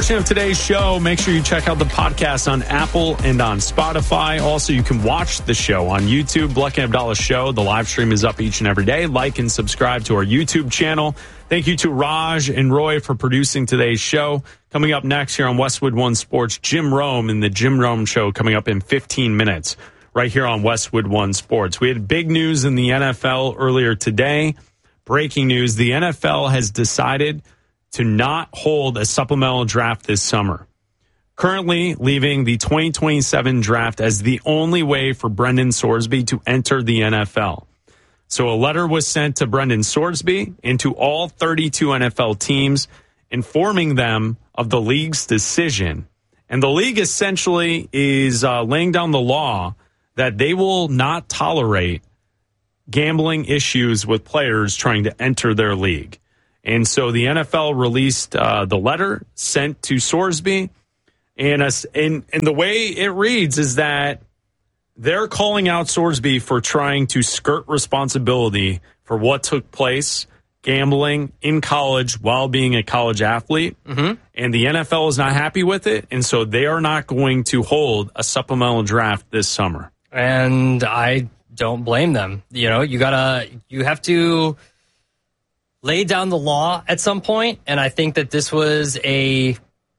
portion of today's show. Make sure you check out the podcast on Apple and on Spotify. Also, you can watch the show on YouTube, Bleck and Abdallah Show. The live stream is up each and every day. Like and subscribe to our YouTube channel. Thank you to Raj and Roy for producing today's show. Coming up next here on Westwood One Sports, Jim Rome and the Jim Rome Show coming up in 15 minutes right here on Westwood One Sports. We had big news in the NFL earlier today. Breaking news, the NFL has decided to not hold a supplemental draft this summer, currently leaving the 2027 draft as the only way for Brendan Sorsby to enter the NFL. So a letter was sent to Brendan Sorsby and to all 32 NFL teams informing them of the league's decision. And the league essentially is laying down the law that they will not tolerate gambling issues with players trying to enter their league. And so the NFL released the letter sent to Sorsby. And the way it reads is that they're calling out Sorsby for trying to skirt responsibility for what took place gambling in college while being a college athlete. Mm-hmm. And the NFL is not happy with it. And so they are not going to hold a supplemental draft this summer. And I don't blame them. You know, you have to lay down the law at some point, and I think that this was a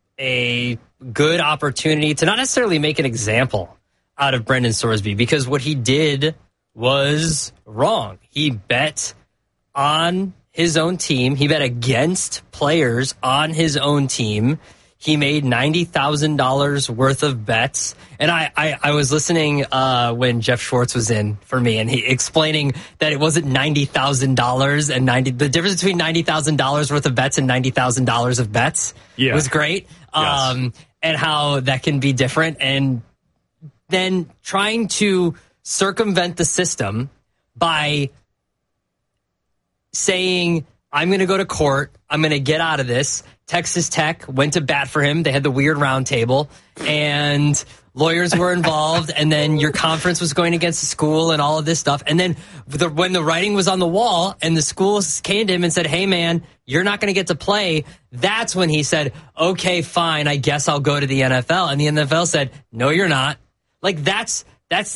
good opportunity to not necessarily make an example out of Brendan Sorsby, because what he did was wrong. He bet on his own team. He bet against players on his own team. He made $90,000 worth of bets. And I was listening when Jeff Schwartz was in for me, and he explaining that it wasn't $90,000 and the difference between $90,000 worth of bets and $90,000 of bets was great. Yes. And how that can be different. And then trying to circumvent the system by saying, I'm going to go to court. I'm going to get out of this. Texas Tech went to bat for him. They had the weird round table, and lawyers were involved, and then your conference was going against the school and all of this stuff. And then when the writing was on the wall and the schools came to him and said, hey, man, you're not going to get to play, that's when he said, okay, fine, I guess I'll go to the NFL. And the NFL said, no, you're not. Like, the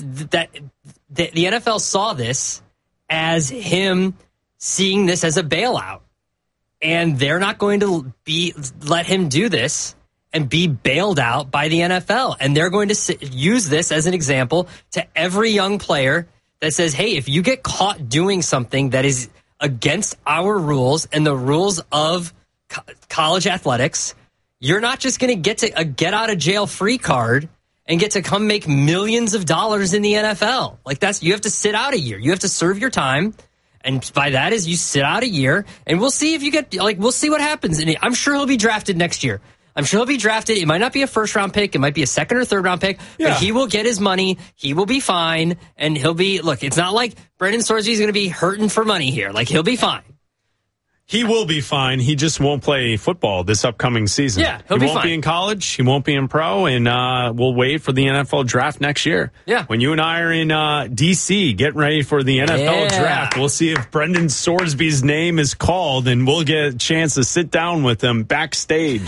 NFL saw this as him seeing this as a bailout. And they're not going to let him do this and be bailed out by the NFL. And they're going to use this as an example to every young player that says, hey, if you get caught doing something that is against our rules and the rules of college athletics, you're not just going to get a get out of jail free card and get to come make millions of dollars in the NFL. Like, you have to sit out a year. You have to serve your time. And by that is you sit out a year, and we'll see if you get, we'll see what happens. And I'm sure he'll be drafted next year. I'm sure he'll be drafted. It might not be a first-round pick. It might be a second or third-round pick. Yeah. But he will get his money. He will be fine. And he'll be, look, it's not like Brendan Sorsby is going to be hurting for money here. Like, he'll be fine. He will be fine. He just won't play football this upcoming season. Yeah, he won't be in college. He won't be in pro, and we'll wait for the NFL draft next year. Yeah. When you and I are in D.C. getting ready for the NFL draft, we'll see if Brendan Sorsby's name is called, and we'll get a chance to sit down with him backstage.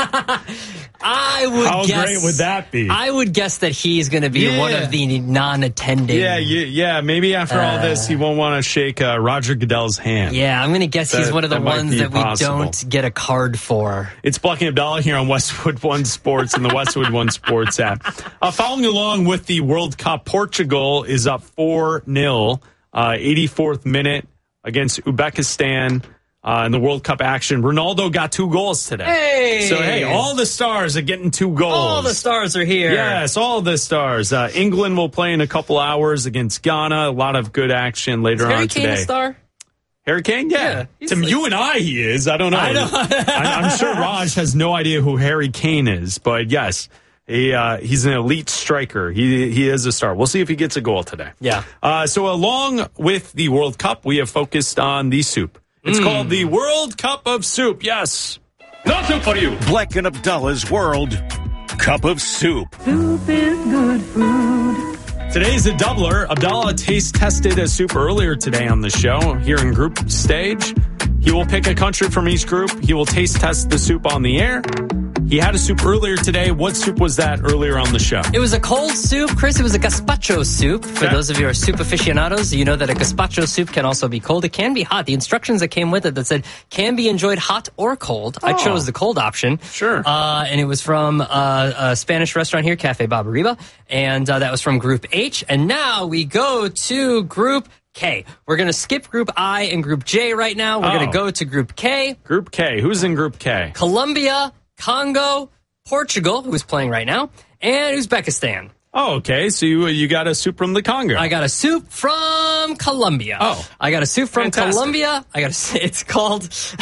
How great would that be? I would guess that he's going to be one of the non-attending. Yeah. Maybe after all this, he won't want to shake Roger Goodell's hand. Yeah, I'm going to guess he's one of the ones that we don't get a card for. It's Bleck and Abdallah here on Westwood One Sports and the Westwood One Sports app. Following along with the World Cup, Portugal is up 4-0, 84th minute against Uzbekistan. In the World Cup action, Ronaldo got 2 goals today. Hey! So, all the stars are getting 2 goals. All the stars are here. Yes, all the stars. England will play in a couple hours against Ghana. A lot of good action later on today. Harry Kane a star? Harry Kane? Yeah. To you and I, he is. I don't know. I'm sure Raj has no idea who Harry Kane is, but yes, he's an elite striker. He is a star. We'll see if he gets a goal today. Yeah. So along with the World Cup, we have focused on the soup. It's called the World Cup of Soup. Yes. No soup for you. Bleck and Abdallah's World Cup of Soup. Soup is good food. Today's a doubler. Abdallah taste tested a soup earlier today on the show here in group stage. He will pick a country from each group. He will taste test the soup on the air. He had a soup earlier today. What soup was that earlier on the show? It was a cold soup, Chris. It was a gazpacho soup. For those of you who are soup aficionados, you know that a gazpacho soup can also be cold. It can be hot. The instructions that came with it that said can be enjoyed hot or cold. I chose the cold option. Sure. And it was from a Spanish restaurant here, Cafe Barbariba. And that was from Group H. And now we go to Group K. We're going to skip Group I and Group J right now. We're going to go to Group K. Group K. Who's in Group K? Colombia, Congo, Portugal, who's playing right now, and Uzbekistan. Oh, okay. So you got a soup from the Congo. I got a soup from Colombia. Oh. I got a soup from Fantastic. Colombia. It's called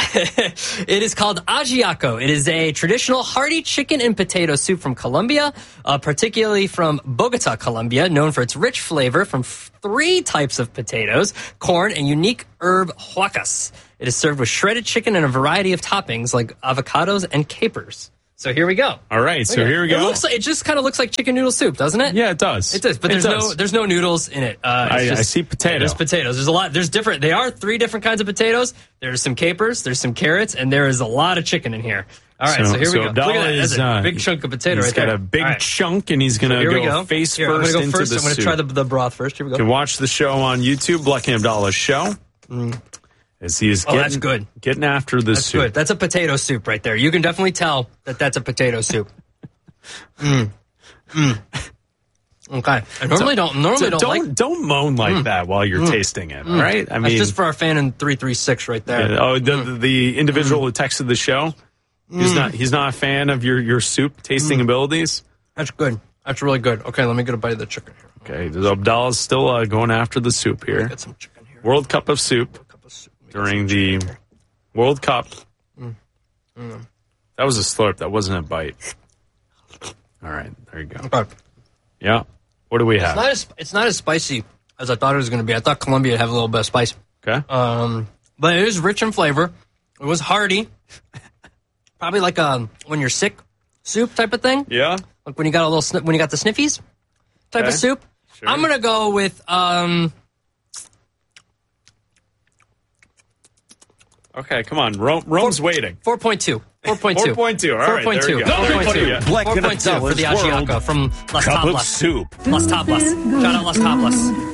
ajiaco. It is a traditional hearty chicken and potato soup from Colombia, particularly from Bogota, Colombia, known for its rich flavor from 3 types of potatoes, corn, and unique herb huacas. It is served with shredded chicken and a variety of toppings like avocados and capers. So here we go. All right, so here we go. It just kind of looks like chicken noodle soup, doesn't it? Yeah, it does. It does, but there's no noodles in it. I see potato. There's potatoes. There's a lot. There's different. They are 3 different kinds of potatoes. There's some capers. There's some carrots, and there is a lot of chicken in here. All right, so here we go. Abdallah Look at that. That's a big chunk of potato right there. He's got a big chunk, and he's going to go face here, first I'm gonna into go first. the I'm going to soup. try the broth first. Here we go. You can watch the show on YouTube, Bleck and Abdallah Show. As he is that's good. Getting after the soup. Good. That's a potato soup right there. You can definitely tell that that's a potato soup. Okay. I normally don't like. Don't moan like that while you're tasting it. All right. I mean, That's just for our fan in 336 right there. The individual who texted the show. He's not a fan of your soup tasting abilities. That's good. That's really good. Okay, let me get a bite of the chicken here. Okay, Abdallah's still going after the soup here. Get some chicken here. World Cup of soup during the World Cup. That was a slurp. That wasn't a bite. All right, there you go. Okay. Yeah. What do we have? It's not as spicy as I thought it was going to be. I thought Colombia would have a little bit of spice. Okay. But it is rich in flavor. It was hearty. Probably like a when you're sick soup type of thing. Yeah. Like when you got when you got the sniffies type of soup. Sure. I'm gonna go with Okay, come on. Rome's waiting. 4.2. 4.2. 4.2. All right, there you go. 4.2. Bleck and 4.2 for the Abdallah's ajiaco World from Las Cup of Tablas. Soup. Las Tablas. Shout out Las Tablas.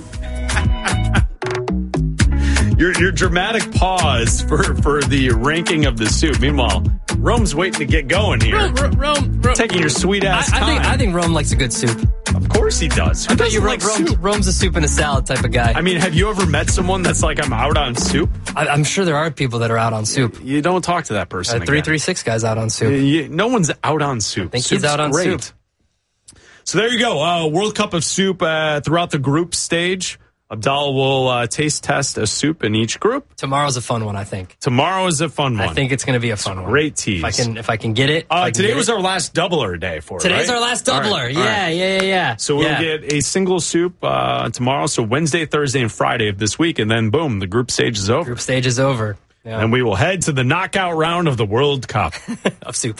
Your dramatic pause for the ranking of the soup. Meanwhile, Rome's waiting to get going here. Rome. Taking your sweet ass time. I think Rome likes a good soup. Of course he does. Who doesn't like soup? Rome's a soup and a salad type of guy. I mean, have you ever met someone that's like, I'm out on soup? I'm sure there are people that are out on soup. You don't talk to that person. 336 guys out on soup. No one's out on soup. I think Soup's he's out on great. soup. So there you go. World Cup of soup throughout the group stage. Abdallah will taste test a soup in each group. Tomorrow's a fun one, I think. Tomorrow is a fun one. I think it's going to be a fun one. Great tease. If I can get it. Today was our last doubler day for it. Today's right? our last doubler. Right. Yeah. So we'll get a single soup tomorrow. So Wednesday, Thursday, and Friday of this week. And then boom, the group stage is over. Group stage is over. Yeah. And we will head to the knockout round of the World Cup. of soup.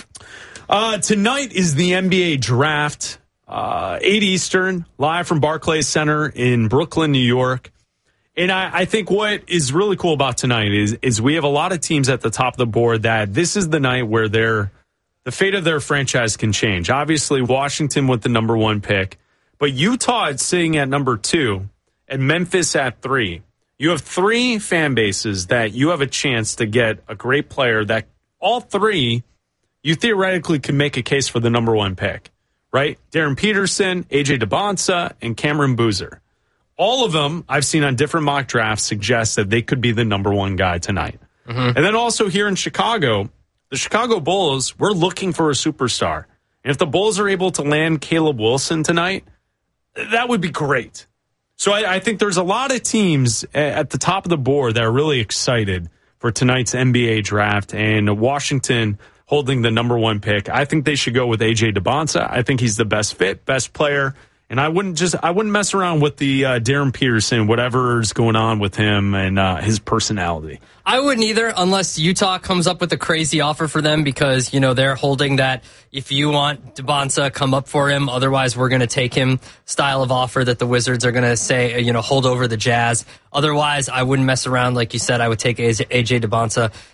Tonight is the NBA draft. 8 Eastern, live from Barclays Center in Brooklyn, New York. And I think what is really cool about tonight is we have a lot of teams at the top of the board that this is the night where the fate of their franchise can change. Obviously, Washington with the number 1 pick, but Utah is sitting at number 2 and Memphis at 3. You have 3 fan bases that you have a chance to get a great player that all 3 you theoretically could make a case for the number 1 pick, right? Darren Peterson, AJ DeBonsa, and Cameron Boozer. All of them I've seen on different mock drafts suggest that they could be the number 1 guy tonight. And then also here in Chicago, the Chicago Bulls, we're looking for a superstar. And if the Bulls are able to land Caleb Wilson tonight, that would be great. So I think there's a lot of teams at the top of the board that are really excited for tonight's NBA draft, and Washington holding the number 1 pick. I think they should go with AJ DeBonsa. I think he's the best fit, best player. And I wouldn't mess around with the Darren Peterson, whatever's going on with him and his personality. I wouldn't either, unless Utah comes up with a crazy offer for them, because they're holding that if you want DeBonsa, come up for him. Otherwise, we're going to take him style of offer that the Wizards are going to say, hold over the Jazz. Otherwise, I wouldn't mess around. Like you said, I would take AJ DeBonsa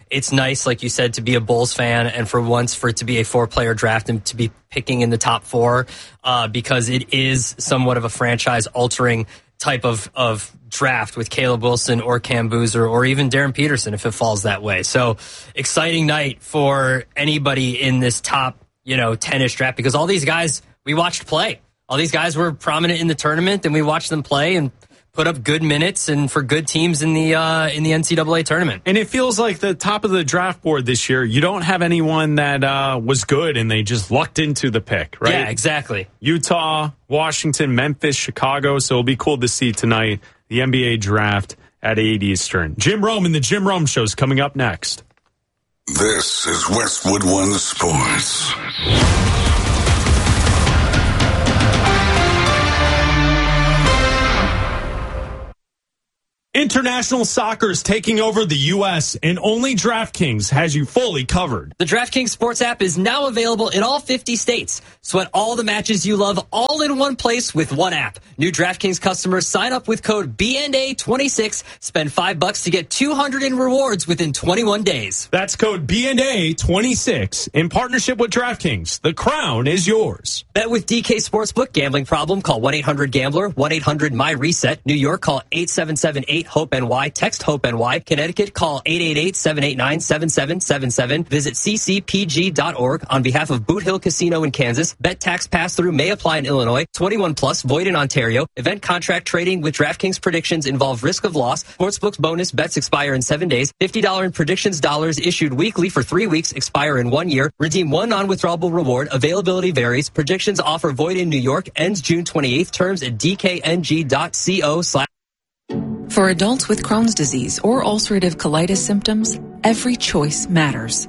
it's nice, like you said, to be a Bulls fan and for once for it to be a 4-player draft and to be picking in the top 4 because it is somewhat of a franchise-altering type of draft with Caleb Wilson or Cam Boozer or even Darren Peterson if it falls that way. So exciting night for anybody in this top 10-ish draft because all these guys we watched play. All these guys were prominent in the tournament, and we watched them play and put up good minutes and for good teams in the NCAA tournament. And it feels like the top of the draft board this year, you don't have anyone that was good and they just lucked into the pick, right? Yeah, exactly. Utah, Washington, Memphis, Chicago. So it'll be cool to see tonight the NBA draft at 8 Eastern. Jim Rome and the Jim Rome Show is coming up next. This is Westwood One Sports. International soccer is taking over the U.S., and only DraftKings has you fully covered. The DraftKings Sports app is now available in all 50 states. Sweat all the matches you love all in one place with one app. New DraftKings customers sign up with code BNA26, spend $5 to get $200 in rewards within 21 days. That's code BNA26 in partnership with DraftKings. The crown is yours. Bet with DK Sportsbook. Gambling problem? Call 1-800-GAMBLER, 1-800-MY-RESET. New York, call 877-8-HOPE-NY. Text HOPE-NY. Connecticut, call 888-789-7777. Visit ccpg.org on behalf of Boot Hill Casino in Kansas. Bet tax pass-through may apply in Illinois. 21 plus, void in Ontario. Event contract trading with DraftKings predictions involve risk of loss. Sportsbook's bonus bets expire in 7 days. $50 in predictions dollars issued weekly for 3 weeks, expire in 1 year. Redeem one non-withdrawable reward. Availability varies. Predictions offer void in New York. Ends June 28th. Terms at dkng.co/. For adults with Crohn's disease or ulcerative colitis symptoms, every choice matters.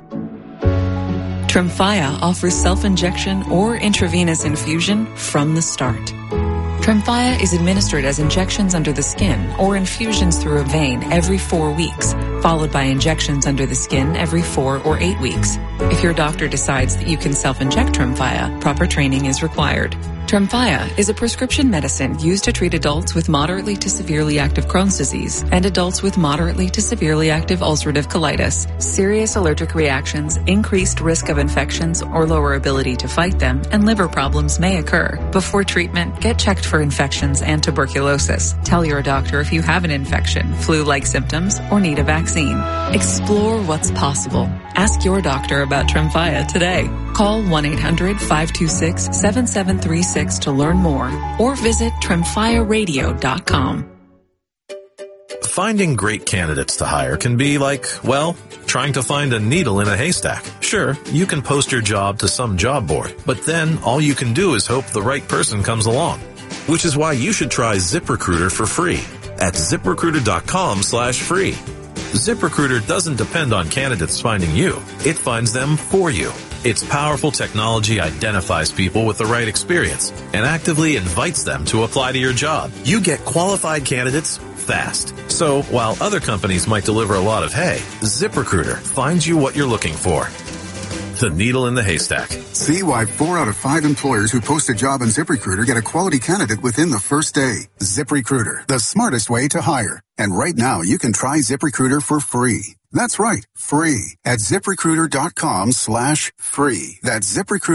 Tremfya offers self-injection or intravenous infusion from the start. Tremfya is administered as injections under the skin or infusions through a vein every 4 weeks, followed by injections under the skin every 4 or 8 weeks. If your doctor decides that you can self-inject Tremfya, proper training is required. Tremfya is a prescription medicine used to treat adults with moderately to severely active Crohn's disease and adults with moderately to severely active ulcerative colitis. Serious allergic reactions, increased risk of infections or lower ability to fight them, and liver problems may occur. Before treatment, get checked for infections and tuberculosis. Tell your doctor if you have an infection, flu-like symptoms, or need a vaccine. Explore what's possible. Ask your doctor about Tremfya today. Call 1-800-526-7736 to learn more or visit TremfyaRadio.com. Finding great candidates to hire can be like, well, trying to find a needle in a haystack. Sure, you can post your job to some job board, but then all you can do is hope the right person comes along. Which is why you should try ZipRecruiter for free at ZipRecruiter.com/free. ZipRecruiter doesn't depend on candidates finding you. It finds them for you. Its powerful technology identifies people with the right experience and actively invites them to apply to your job. You get qualified candidates fast. So while other companies might deliver a lot of hay, ZipRecruiter finds you what you're looking for. The needle in the haystack. See why 4 out of 5 employers who post a job on ZipRecruiter get a quality candidate within the first day. ZipRecruiter, the smartest way to hire. And right now, you can try ZipRecruiter for free. That's right, free at ZipRecruiter.com/free. That's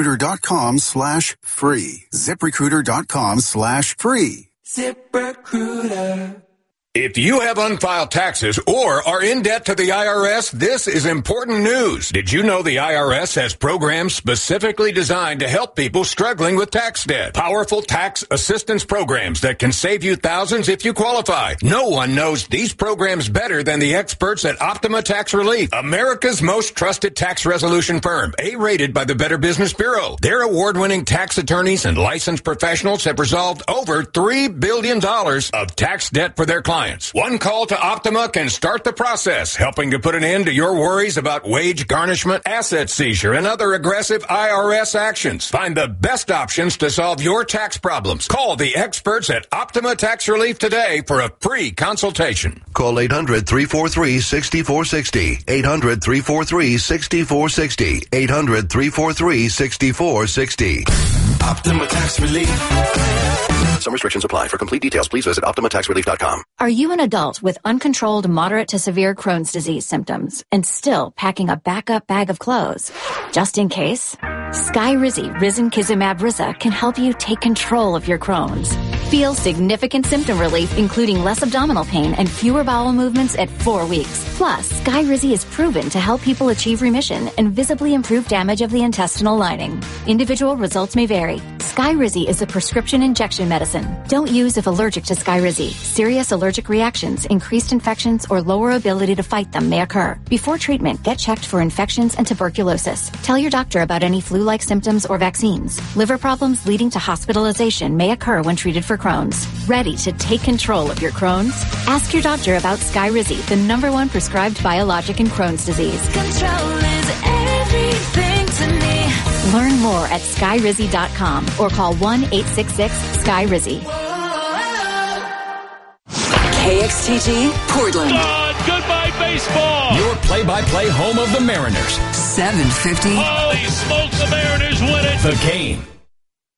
ZipRecruiter.com/free. ZipRecruiter.com/free. ZipRecruiter. If you have unfiled taxes or are in debt to the IRS, this is important news. Did you know the IRS has programs specifically designed to help people struggling with tax debt? Powerful tax assistance programs that can save you thousands if you qualify. No one knows these programs better than the experts at Optima Tax Relief, America's most trusted tax resolution firm, A-rated by the Better Business Bureau. Their award-winning tax attorneys and licensed professionals have resolved over $3 billion of tax debt for their clients. One call to Optima can start the process, helping to put an end to your worries about wage garnishment, asset seizure, and other aggressive IRS actions. Find the best options to solve your tax problems. Call the experts at Optima Tax Relief today for a free consultation. Call 800-343-6460. 800-343-6460. 800-343-6460. Optima Tax Relief. Some restrictions apply. For complete details, please visit OptimaTaxRelief.com. Are you an adult with uncontrolled moderate to severe Crohn's disease symptoms and still packing a backup bag of clothes? Just in case, Skyrizi Risankizumab Riza can help you take control of your Crohn's. Feel significant symptom relief, including less abdominal pain and fewer bowel movements at 4 weeks. Plus, Skyrizi is proven to help people achieve remission and visibly improve damage of the intestinal lining. Individual results may vary. Skyrizi is a prescription injection medicine. Don't use if allergic to Skyrizi. Serious allergic reactions, increased infections, or lower ability to fight them may occur. Before treatment, get checked for infections and tuberculosis. Tell your doctor about any flu-like symptoms or vaccines. Liver problems leading to hospitalization may occur when treated for Crohn's. Ready to take control of your Crohn's? Ask your doctor about Skyrizi, the #1 prescribed biologic in Crohn's disease. Control is everything to me. Learn more at Skyrizi.com or call 1-866-SKYRIZI. KXTG, Portland. Goodbye, baseball. Your play-by-play home of the Mariners. 750. Holy smokes, the Mariners win it. The Game.